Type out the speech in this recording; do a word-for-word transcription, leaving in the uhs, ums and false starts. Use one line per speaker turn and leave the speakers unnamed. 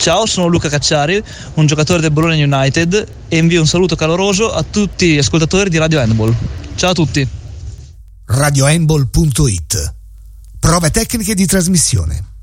Ciao, sono Luca Cacciari, un giocatore del Bologna United, e invio un saluto caloroso a tutti gli ascoltatori di Radio Handball. Ciao a tutti.
radio handball punto it. Prove tecniche di trasmissione.